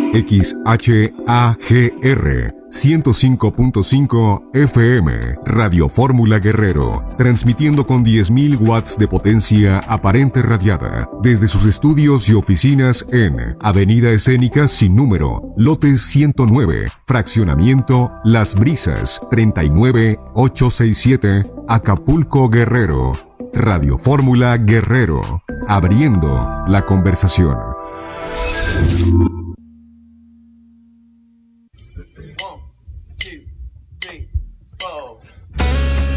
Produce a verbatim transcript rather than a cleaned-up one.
X H A G R ciento cinco punto cinco F M, Radio Fórmula Guerrero, transmitiendo con diez mil watts de potencia aparente radiada, desde sus estudios y oficinas en Avenida Escénica sin número, lote ciento nueve, fraccionamiento Las Brisas, treinta y nueve mil ochocientos sesenta y siete, Acapulco, Guerrero. Radio Fórmula Guerrero, abriendo la conversación.